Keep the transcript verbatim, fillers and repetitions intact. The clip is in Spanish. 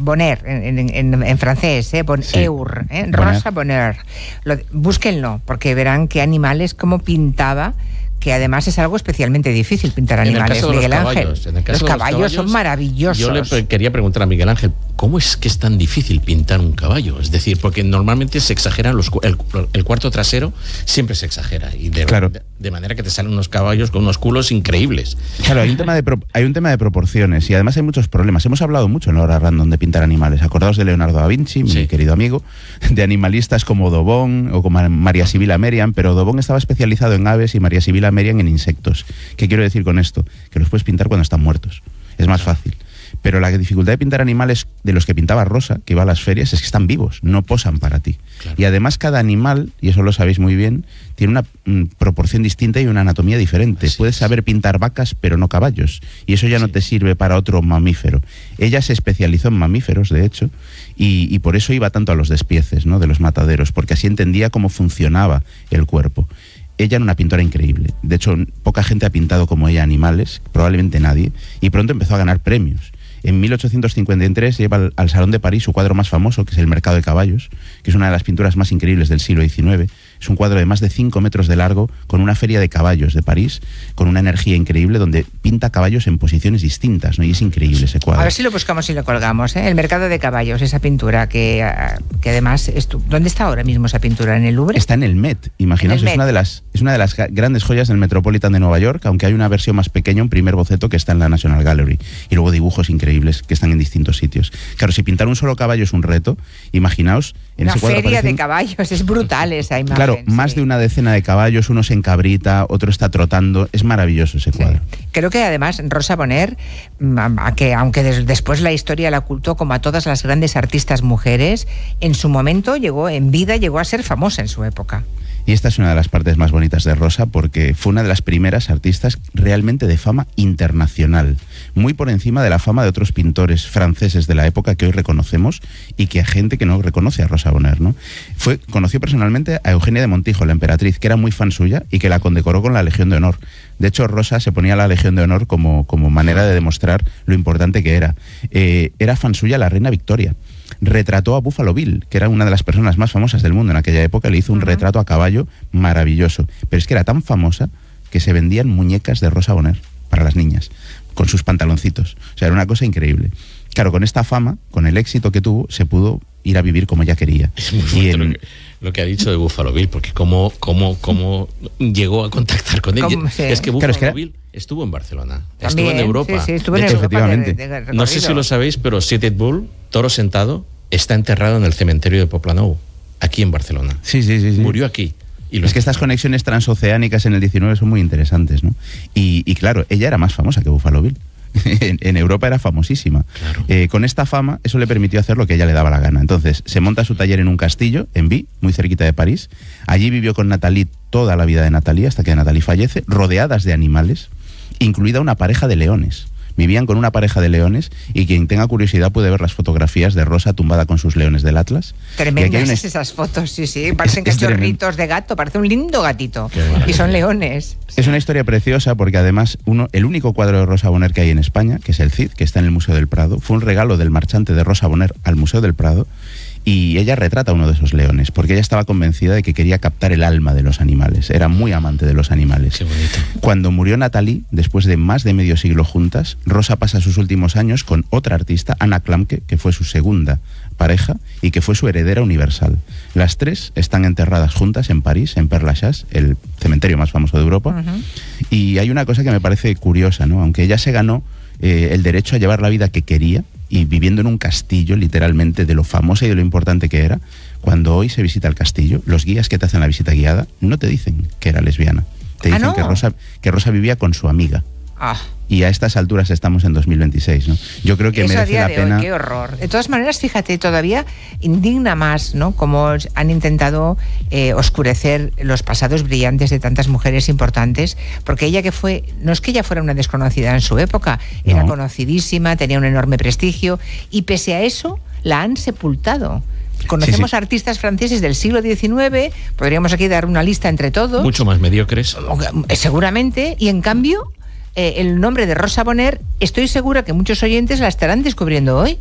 Bonheur, en, en, en francés, ¿eh? Bonheur, ¿eh? Rosa Bonheur. Lo, búsquenlo, porque verán qué animales, cómo pintaba, que además es algo especialmente difícil pintar animales, en el caso de Miguel los Ángel. Caballos, en el caso los, de los caballos caballos son maravillosos. Yo le quería preguntar a Miguel Ángel, ¿cómo es que es tan difícil pintar un caballo? Es decir, porque normalmente se exageran los el, el cuarto trasero, siempre se exagera y de, claro. de, de manera que te salen unos caballos con unos culos increíbles. Claro, hay un tema de pro, hay un tema de proporciones y además hay muchos problemas. Hemos hablado mucho en la hora random de pintar animales. Acordaos de Leonardo da Vinci, mi sí. querido amigo, de animalistas como Audubon o como María Sibila Merian, pero Audubon estaba especializado en aves y María Sibila Merian en insectos. ¿Qué quiero decir con esto? Que los puedes pintar cuando están muertos. Es más fácil. Pero la dificultad de pintar animales de los que pintaba Rosa, que iba a las ferias, es que están vivos, no posan para ti. Claro. Y además cada animal, y eso lo sabéis muy bien, tiene una mm, proporción distinta y una anatomía diferente. Así Puedes es. saber pintar vacas, pero no caballos. Y eso ya sí. no te sirve para otro mamífero. Ella se especializó en mamíferos, de hecho, y, y por eso iba tanto a los despieces, ¿no?, de los mataderos, porque así entendía cómo funcionaba el cuerpo. Ella era una pintora increíble. De hecho, poca gente ha pintado como ella animales, probablemente nadie, y pronto empezó a ganar premios. En mil ochocientos cincuenta y tres lleva al, al Salón de París su cuadro más famoso, que es El Mercado de Caballos, que es una de las pinturas más increíbles del siglo diecinueve. Es un cuadro de más de cinco metros de largo, con una feria de caballos de París, con una energía increíble, donde pinta caballos en posiciones distintas, ¿no? Y es increíble ese cuadro. A ver si lo buscamos y lo colgamos, ¿eh? El Mercado de Caballos, esa pintura, que, que además... Estu- ¿Dónde está ahora mismo esa pintura? ¿En el Louvre? Está en el Met, imaginaos, es, Una de las, es una de las grandes joyas del Metropolitan de Nueva York, aunque hay una versión más pequeña, un primer boceto que está en la National Gallery, y luego dibujos increíbles que están en distintos sitios. Claro, si pintar un solo caballo es un reto, imaginaos... En una ese cuadro feria aparecen, de caballos, es brutal esa imagen. Claro, sí. más de una decena de caballos, uno se encabrita, otro está trotando, es maravilloso ese cuadro. Sí. Creo que además Rosa Bonheur, a que aunque des, después la historia la ocultó como a todas las grandes artistas mujeres, en su momento llegó, en vida llegó a ser famosa en su época. Y esta es una de las partes más bonitas de Rosa, porque fue una de las primeras artistas realmente de fama internacional, muy por encima de la fama de otros pintores franceses de la época que hoy reconocemos y que hay gente que no reconoce a Rosa Bonheur, ¿no? Fue, conoció personalmente a Eugenia de Montijo, la emperatriz, que era muy fan suya y que la condecoró con la Legión de Honor. De hecho, Rosa se ponía la Legión de Honor como, como manera de demostrar lo importante que era. Eh, era fan suya la reina Victoria. Retrató a Buffalo Bill, que era una de las personas más famosas del mundo en aquella época, le hizo un uh-huh. retrato a caballo maravilloso. Pero es que era tan famosa que se vendían muñecas de Rosa Bonheur para las niñas, con sus pantaloncitos. O sea, era una cosa increíble. Claro, con esta fama, con el éxito que tuvo, se pudo ir a vivir como ella quería. Es muy fuerte en... lo, que, lo que ha dicho de Buffalo Bill, porque cómo, cómo, cómo llegó a contactar con ella. Sí. Es que Buffalo claro, es que era... Bill estuvo en Barcelona, también, estuvo en Europa. Sí, sí, estuvo de en hecho, Europa efectivamente. De, de, de no sé si lo sabéis, pero Seated Bull, toro sentado, está enterrado en el cementerio de Poblenou, aquí en Barcelona. Sí, sí, sí. sí. Murió aquí. Y lo es que estas conexiones transoceánicas en el diecinueve son muy interesantes, ¿no? Y, y claro, ella era más famosa que Buffalo Bill. en, en Europa era famosísima. Claro. Eh, con esta fama, eso le permitió hacer lo que ella le daba la gana. Entonces, se monta su taller en un castillo, en Vie, muy cerquita de París. Allí vivió con Nathalie toda la vida de Nathalie, hasta que Nathalie fallece, rodeadas de animales, incluida una pareja de leones. Vivían con una pareja de leones y quien tenga curiosidad puede ver las fotografías de Rosa tumbada con sus leones del Atlas. Tremendas una... esas fotos, sí, sí. Parecen es, cachorritos es de gato, parece un lindo gatito. Y son leones. Es una historia preciosa porque además uno, el único cuadro de Rosa Bonheur que hay en España, que es el Cid, que está en el Museo del Prado, fue un regalo del marchante de Rosa Bonheur al Museo del Prado. Y ella retrata a uno de esos leones, porque ella estaba convencida de que quería captar el alma de los animales. Era muy amante de los animales. Qué bonito. Cuando murió Nathalie, después de más de medio siglo juntas, Rosa pasa sus últimos años con otra artista, Anna Klamke, que fue su segunda pareja y que fue su heredera universal. Las tres están enterradas juntas en París, en Père Lachaise, el cementerio más famoso de Europa. Uh-huh. Y hay una cosa que me parece curiosa, ¿no? Aunque ella se ganó eh, el derecho a llevar la vida que quería, y viviendo en un castillo, literalmente, de lo famosa y de lo importante que era, cuando hoy se visita el castillo, los guías que te hacen la visita guiada no te dicen que era lesbiana. Te dicen ¿Ah, no? que, Rosa, que Rosa vivía con su amiga. Ah. Y a estas alturas estamos en dos mil veintiséis, ¿no? Yo creo que Eso merece la pena... Hoy, qué horror. De todas maneras, fíjate, todavía indigna más, ¿no? Como han intentado eh, oscurecer los pasados brillantes de tantas mujeres importantes, porque ella que fue, no es que ella fuera una desconocida en su época, era no. conocidísima, tenía un enorme prestigio, y pese a eso, la han sepultado. Conocemos sí, sí. artistas franceses del siglo diecinueve, podríamos aquí dar una lista entre todos. Mucho más mediocres. Seguramente, y en cambio... Eh, el nombre de Rosa Bonheur, estoy segura que muchos oyentes la estarán descubriendo hoy.